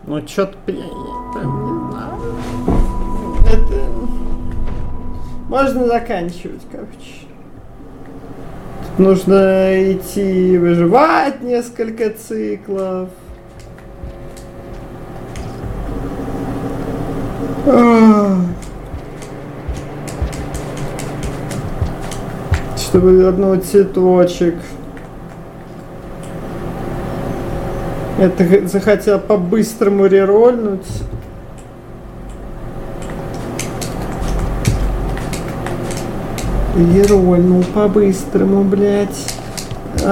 Ну, чё-то, я прям не знаю. Это... Можно заканчивать, короче. Тут нужно идти выживать несколько циклов. Чтобы вернуть цветочек. Это захотел по-быстрому рерольнуть. Рерольнул по-быстрому, блядь.